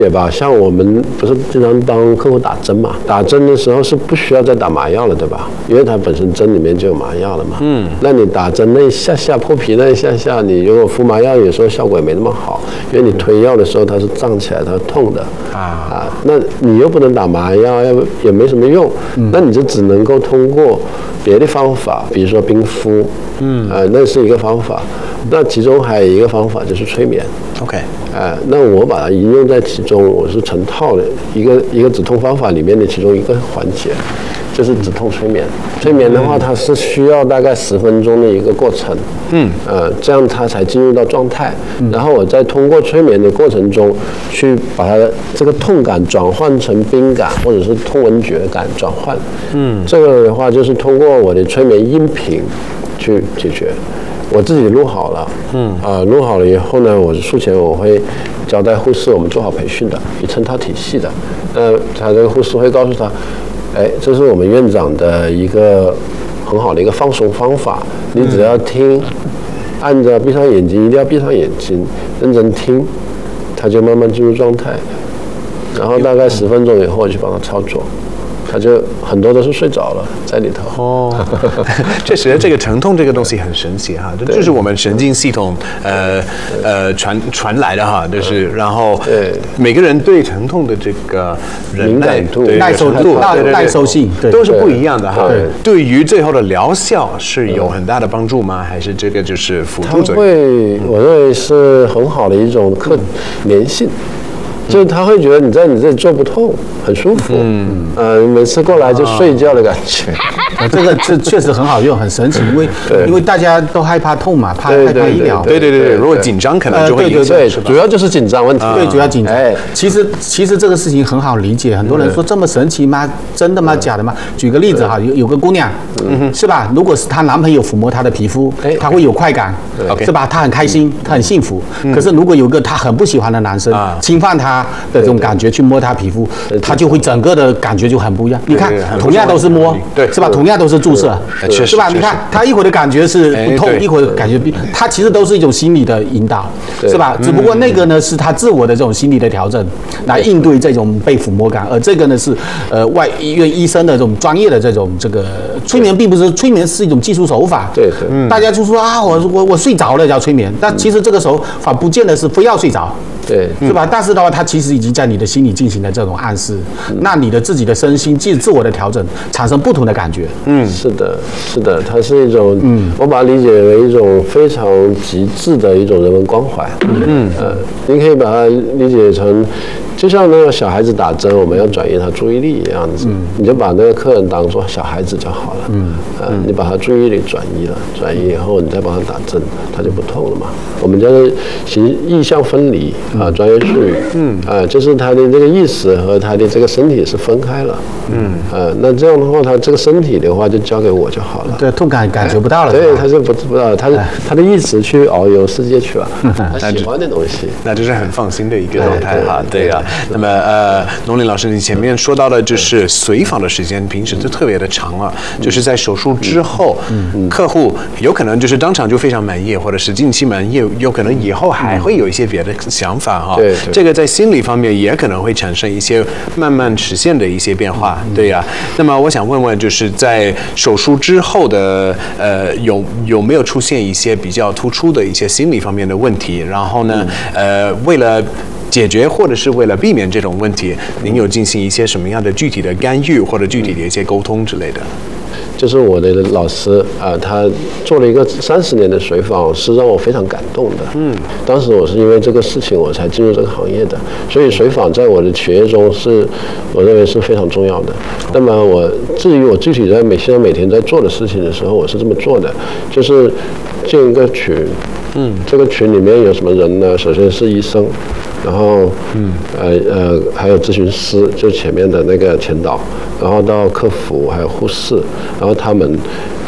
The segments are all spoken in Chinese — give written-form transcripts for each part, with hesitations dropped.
也吧，像我们不是经常帮客户打针嘛？打针的时候是不需要再打麻药了，对吧？因为它本身针里面就有麻药了嘛。那你打针那一下下破皮那一下下，你如果敷麻药，有时候效果也没那么好，因为你推药的时候它是胀起来，它是痛的那你又不能打麻药，也没什么用。那你就只能够通过别的方法，比如说冰敷。那是一个方法。那其中还有一个方法就是催眠。 OK。 那我把它应用在其中，我是成套的一个止痛方法里面的其中一个环节，就是止痛催眠。催眠的话，它是需要大概10分钟的一个过程。这样它才进入到状态。然后我再通过催眠的过程中，去把它的这个痛感转换成冰感，或者是痛闻觉感转换。这个的话就是通过我的催眠音频去解决。我自己录好了，录好了以后呢，我术前我会交代护士，我们做好培训的，一成套体系的。他这个护士会告诉他，这是我们院长的一个很好的一个放松方法，你只要听，按着闭上眼睛，一定要闭上眼睛，认真听，他就慢慢进入状态。然后大概10分钟以后，我去帮他操作。他就很多都是睡着了在里头。 确实，这个疼痛这个东西很神奇哈，这就是我们神经系统传来的哈，就是然后每个人对疼痛的这个敏感度、 耐受性都是不一样的哈。对于最后的疗效是有很大的帮助吗？还是这个就是辅助作用？ 我认为是很好的一种粘性。就是他会觉得你在你这里做不痛，很舒服。每次过来就睡觉的感觉。 这个确实很好用，很神奇，因为大家都害怕痛嘛，害怕医疗。 对，如果紧张可能就会影响。 主要就是紧张问题。 对，主要紧张。其实这个事情很好理解，很多人说这么神奇吗？真的吗？假的吗？举个例子哈，有个姑娘，是吧？如果是她男朋友抚摸她的皮肤，她会有快感，是吧？她很开心，她很幸福。可是如果有个她很不喜欢的男生侵犯她的这种感觉去摸她皮肤，她就会整个的感觉就很不一样。你看，同样都是摸，是吧？同样都是注射，是吧？你看，她一会儿的感觉是不痛，一会儿感觉她其实都是一种心理的引导，是吧？只不过那个呢是她自我的这种心理的调整，来应对这种被抚摸感，而这个呢是外医院医生的这种专业的这个催眠，并不是催眠是一种技术手法。 对， 大家就说啊，我睡着了叫催眠，但其实这个手法不见得是非要睡着。 对， 是吧？但是的话，它其实已经在你的心里进行了这种暗示，那你的自己的身心自我的调整，产生不同的感觉。 是的，它是一种，我把它理解为一种非常极致的一种人文关怀。你可以把它理解成，就像那个小孩子打针，我们要转移他注意力一样子，你就把那个客人当作小孩子就好了。你把他注意力转移了，转移以后，你再帮他打针，他就不痛了嘛。我们叫做意象分离。专业术语，就是他的这个意识和他的这个身体是分开了，那这样的话，他这个身体的话就交给我就好了， 对，痛感觉不到了， 对，他是不知道，他的意识去遨游世界去了，他喜欢的东西， 那就是很放心的一个状态哈，对啊。那么农林老师，你前面说到的就是随访的时间，平时就特别的长了，就是在手术之后，客户有可能就是当场就非常满意，或者是近期满意，有可能以后还会有一些别的想法。 对， 这个在心理方面也可能会产生一些慢慢实现的一些变化，对呀。那么我想问问，就是在手术之后的有没有出现一些比较突出的一些心理方面的问题？然后呢，为了解决或者是为了避免这种问题，您有进行一些什么样的具体的干预或者具体的一些沟通之类的？ 就是我的老师他做了一个30年的随访，是让我非常感动的。当时我是因为这个事情我才进入这个行业的，所以随访在我的学业中我认为是非常重要的。那么至于我具体在现在每天在做的事情的时候，我是这么做的，就是建一个群。这个群里面有什么人呢？首先是医生，然后还有咨询师，就前面的那个前导，然后到客服还有护士，然后他们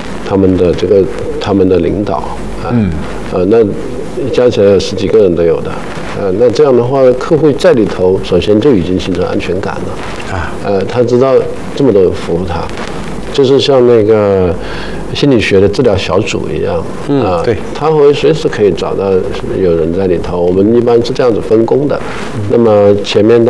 的领导那加起来有10几个人都有的。那这样的话，客户在里头首先就已经形成安全感了。他知道这么多人服务他，就是像那个心理学的治疗小组一样， 对， 他会随时可以找到有人在里头。我们一般是这样子分工的。那么前面